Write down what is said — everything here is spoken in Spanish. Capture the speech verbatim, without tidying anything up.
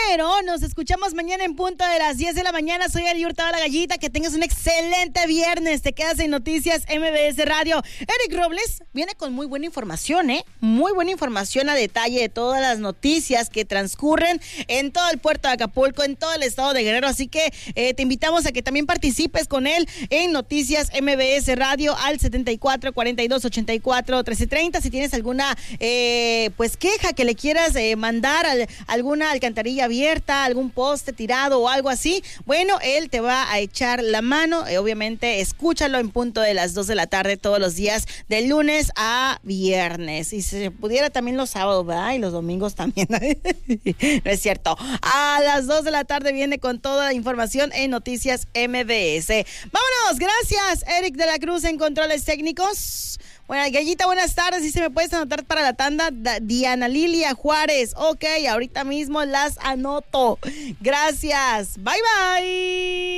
Pero nos escuchamos mañana en punto de las diez de la mañana. Soy Eli Hurtado la Gallita. Que tengas un excelente viernes. Te quedas en Noticias M B S Radio. Eric Robles viene con muy buena información, ¿eh? Muy buena información a detalle de todas las noticias que transcurren en todo el puerto de Acapulco, en todo el estado de Guerrero. Así que eh, te invitamos a que también participes con él en Noticias M B S Radio al setenta y cuatro, cuarenta y dos, ochenta y cuatro, trece treinta. Si tienes alguna eh, pues queja que le quieras eh, mandar, a alguna alcantarilla abierta, algún poste tirado o algo así, bueno, él te va a echar la mano. Eh, obviamente, escúchalo en punto de las dos de la tarde todos los días, de lunes a viernes. Y si se pudiera también los sábados, ¿verdad? Y los domingos también. No es cierto. A las dos de la tarde viene con toda la información en Noticias M B S. Vámonos, gracias, Eric de la Cruz en controles técnicos. Bueno, Gallita, buenas tardes. Si se me puedes anotar para la tanda, da, Diana Lilia Juárez. Ok, ahorita mismo las anoto. Gracias. Bye, bye.